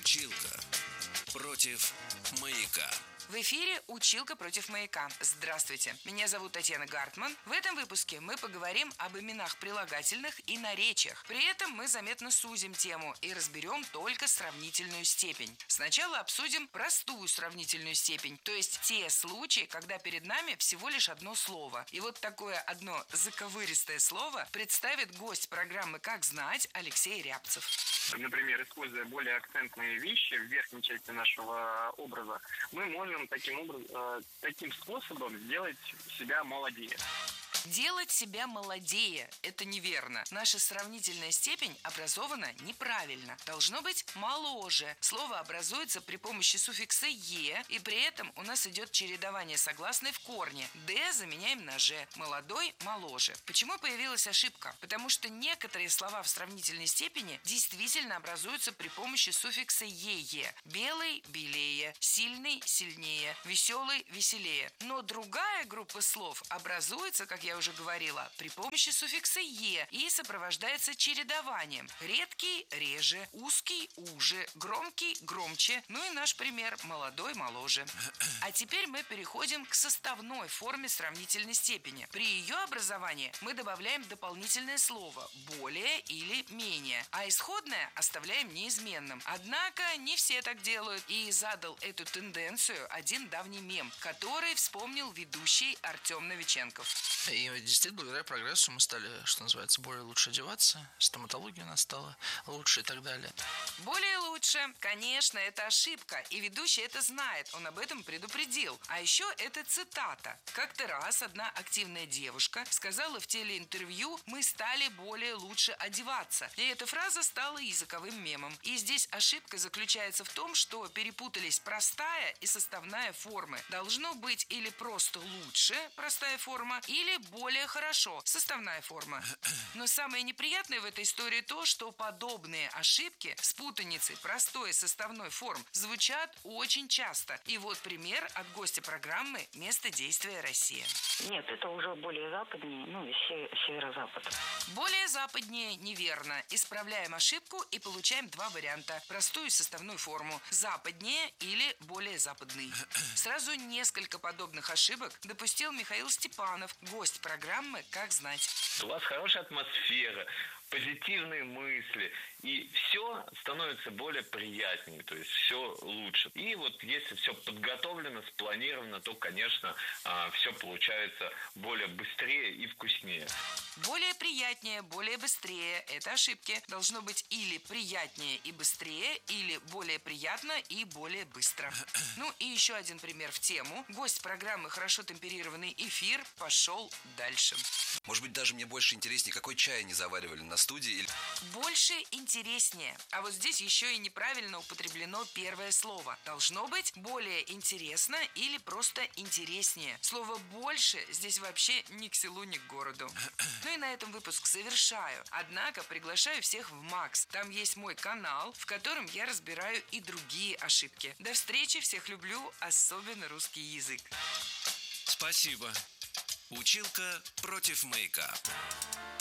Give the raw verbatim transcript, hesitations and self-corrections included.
Училка против маяка. В эфире «Училка против маяка». Здравствуйте, меня зовут Татьяна Гартман. В этом выпуске мы поговорим об именах прилагательных и наречиях. При этом мы заметно сузим тему и разберем только сравнительную степень. Сначала обсудим простую сравнительную степень, то есть те случаи, когда перед нами всего лишь одно слово. И вот такое одно заковыристое слово представит гость программы «Как знать» Алексей Рябцев. Например, используя более акцентные вещи в верхней части нашего образа, мы можем таким образом, таким способом сделать себя молодее. Делать себя молодее – это неверно. Наша сравнительная степень образована неправильно. Должно быть моложе. Слово образуется при помощи суффикса «е», и при этом у нас идет чередование согласной в корне. «д» заменяем на «ж». Молодой – моложе. Почему появилась ошибка? Потому что некоторые слова в сравнительной степени действительно образуются при помощи суффикса «ее». Белый – белее, сильный – сильнее, веселый – веселее. Но другая группа слов образуется, как я уже говорила, при помощи суффикса «е» и сопровождается чередованием. Редкий – реже, узкий – уже, громкий – громче. Ну и наш пример – молодой – моложе. А теперь мы переходим к составной форме сравнительной степени. При ее образовании мы добавляем дополнительное слово «более» или «менее», а исходное оставляем неизменным. Однако не все так делают, и задал эту тенденцию один давний мем, который вспомнил ведущий Артем Новиченков. И действительно, благодаря прогрессу мы стали, что называется, более лучше одеваться, стоматология у нас стала лучше и так далее. Более лучше, конечно, это ошибка, и ведущий это знает, он об этом предупредил. А еще это цитата. Как-то раз одна активная девушка сказала в телеинтервью: «Мы стали более лучше одеваться». И эта фраза стала языковым мемом. И здесь ошибка заключается в том, что перепутались простая и составная формы. Должно быть или просто лучше, простая форма, или более хорошо, составная форма. Но самое неприятное в этой истории то, что подобные ошибки с путаницей простой и составной форм звучат очень часто. И вот пример от гостя программы «Место действия Россия». Нет, это уже более западнее, ну и северо-запад. Более западнее неверно. Исправляем ошибку и получаем два варианта. Простую и составную форму. Западнее или более западный. Сразу несколько подобных ошибок допустил Михаил Степанов, гость программы «Как знать». У вас хорошая атмосфера, позитивные мысли, и все становится более приятнее, то есть все лучше. И вот если все подготовлено, спланировано, то, конечно, все получается более быстрее и вкуснее. Более приятнее, более быстрее – это ошибки. Должно быть или приятнее и быстрее, или более приятно и более быстро. Ну и еще один пример в тему. Гость программы «Хорошо темперированный эфир» пошел дальше. Может быть, даже мне больше интереснее, какой чай они заваривали на студии? Или... Больше интереснее. А вот здесь еще и неправильно употреблено первое слово. Должно быть более интересно или просто интереснее. Слово «больше» здесь вообще ни к селу, ни к городу. Ну и на этом выпуск завершаю. Однако приглашаю всех в Макс. Там есть мой канал, в котором я разбираю и другие ошибки. До встречи, всех люблю, особенно русский язык. Спасибо. Училка против маяка.